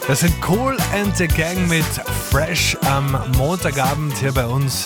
Das sind Kool and the Gang mit Fresh am Montagabend hier bei uns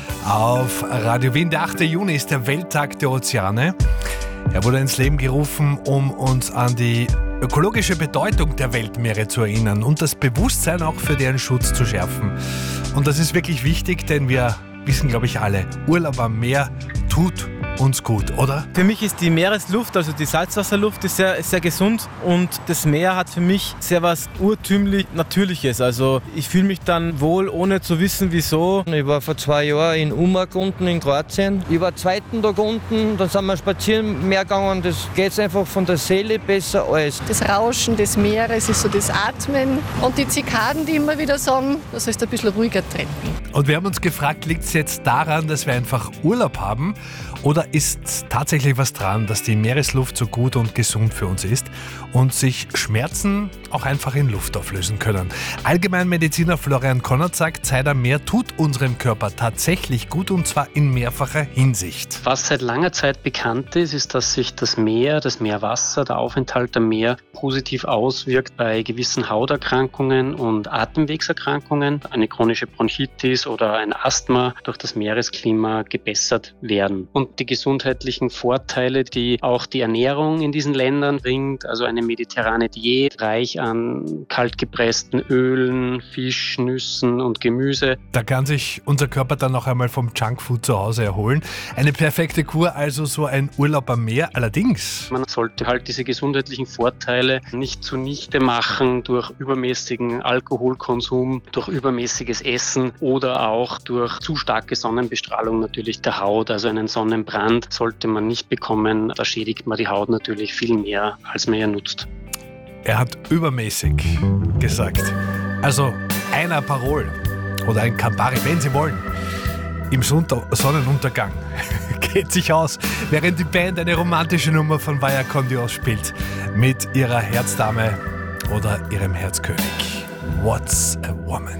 auf Radio Wien. Der 8. Juni ist der Welttag der Ozeane. Er wurde ins Leben gerufen, um uns an die ökologische Bedeutung der Weltmeere zu erinnern und das Bewusstsein auch für deren Schutz zu schärfen. Und das ist wirklich wichtig, denn wir wissen, glaube ich, alle, Urlaub am Meer tut uns gut, oder? Für mich ist die Meeresluft, also die Salzwasserluft, ist sehr gesund und das Meer hat für mich sehr was urtümlich Natürliches. Also ich fühle mich dann wohl, ohne zu wissen, wieso. Ich war vor 2 Jahren in Umag unten in Kroatien. Ich war 2. Tag unten, dann sind wir spazieren im Meer gegangen. Das geht einfach von der Seele besser alles. Das Rauschen des Meeres ist so das Atmen und die Zikaden, die immer wieder sagen, du sollst ein bisschen ruhiger treten. Und wir haben uns gefragt, liegt es jetzt daran, dass wir einfach Urlaub haben, oder ist tatsächlich was dran, dass die Meeresluft so gut und gesund für uns ist und sich Schmerzen auch einfach in Luft auflösen können? Allgemeinmediziner Florian Konrad sagt, Zeit am Meer tut unserem Körper tatsächlich gut, und zwar in mehrfacher Hinsicht. Was seit langer Zeit bekannt ist, dass sich das Meer, das Meerwasser, der Aufenthalt am Meer positiv auswirkt bei gewissen Hauterkrankungen und Atemwegserkrankungen. Eine chronische Bronchitis oder ein Asthma durch das Meeresklima gebessert werden. Und die gesundheitlichen Vorteile, die auch die Ernährung in diesen Ländern bringt, also eine mediterrane Diät, reich an kaltgepressten Ölen, Fisch, Nüssen und Gemüse. Da kann sich unser Körper dann noch einmal vom Junkfood zu Hause erholen. Eine perfekte Kur, also so ein Urlaub am Meer. Allerdings, man sollte halt diese gesundheitlichen Vorteile nicht zunichte machen durch übermäßigen Alkoholkonsum, durch übermäßiges Essen oder auch durch zu starke Sonnenbestrahlung natürlich der Haut. Also einen Sonnenbrand sollte man nicht bekommen. Da schädigt man die Haut natürlich viel mehr, als man ihr nutzt. er hat übermäßig gesagt. Also ein Aperol oder ein Campari, wenn Sie wollen, im Sonnenuntergang geht sich aus, während die Band eine romantische Nummer von Vaya con Dios spielt mit ihrer Herzdame oder ihrem Herzkönig. What's a Woman?